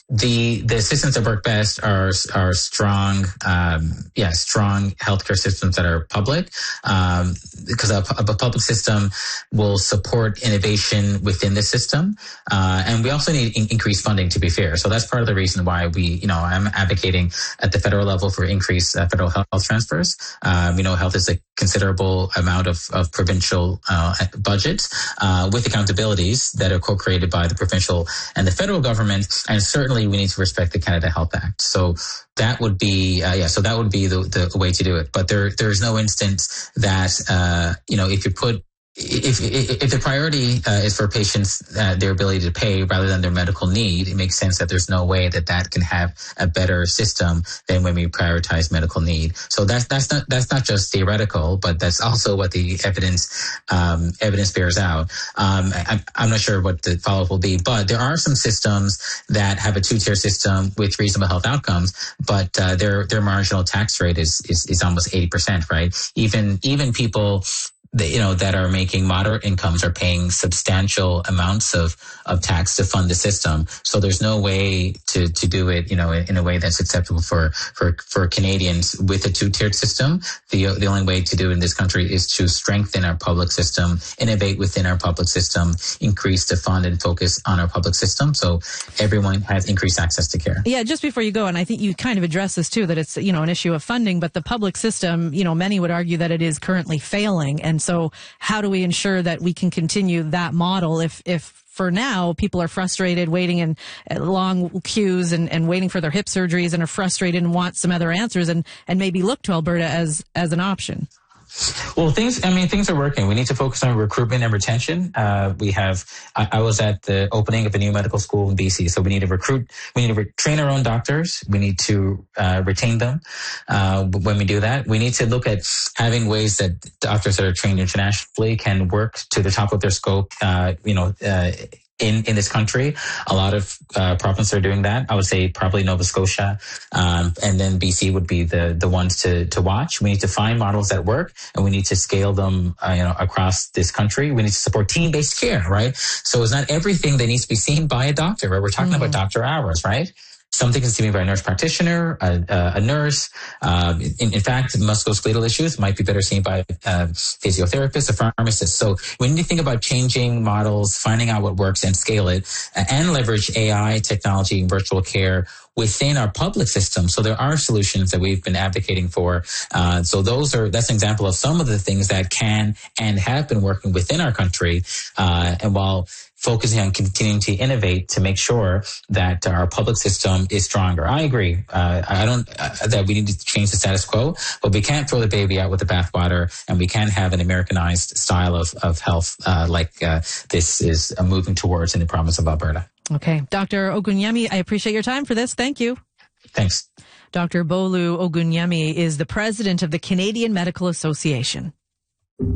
the systems that work best are strong, strong healthcare systems that are public, because a public system will support innovation within the system, and we also need increased funding, to be fair. So that's part of the reason why I'm advocating at the federal level for increased federal health transfers. Health is a considerable amount of provincial budgets with accountabilities that are co-created by the provincial and the federal government, and certainly we need to respect the Canada Health Act. So that would be the way to do it. But there's no instance that if the priority is for patients their ability to pay rather than their medical need, it makes sense that there's no way that can have a better system than when we prioritize medical need. So that's not just theoretical, but that's also what the evidence bears out. I'm not sure what the follow-up will be, but there are some systems that have a two-tier system with reasonable health outcomes, but their marginal tax rate is almost 80%, right? Even people that are making moderate incomes are paying substantial amounts of tax to fund the system. So there's no way to do it, in a way that's acceptable for Canadians with a two-tiered system. The only way to do it in this country is to strengthen our public system, innovate within our public system, increase the fund and focus on our public system so everyone has increased access to care. Yeah, just before you go, and I think you kind of address this too, that it's, an issue of funding, but the public system, many would argue that it is currently failing. And so how do we ensure that we can continue that model if for now people are frustrated waiting in long queues and waiting for their hip surgeries and are frustrated and want some other answers and maybe look to Alberta as an option? Well, things are working. We need to focus on recruitment and retention. I was at the opening of a new medical school in BC. So we need to recruit, we need to train our own doctors. We need to retain them. When we do that, we need to look at having ways that doctors that are trained internationally can work to the top of their scope, in this country. A lot of provinces are doing that. I would say probably Nova Scotia, and then BC would be the ones to watch. We need to find models that work, and we need to scale them across this country. We need to support team-based care, right? So it's not everything that needs to be seen by a doctor, right? We're talking about doctor hours, right? Something is seen by a nurse practitioner, a nurse. In fact, musculoskeletal issues might be better seen by a physiotherapist, a pharmacist. So we need to think about changing models, finding out what works and scale it, and leverage AI, technology, and virtual care within our public system. So there are solutions that we've been advocating for. So that's an example of some of the things that can and have been working within our country. And while focusing on continuing to innovate to make sure that our public system is stronger. I agree. That we need to change the status quo, but we can't throw the baby out with the bathwater, and we can't have an Americanized style of health like this is moving towards in the province of Alberta. Okay. Dr. Ogunyemi, I appreciate your time for this. Thank you. Thanks. Dr. Bolu Ogunyemi is the president of the Canadian Medical Association.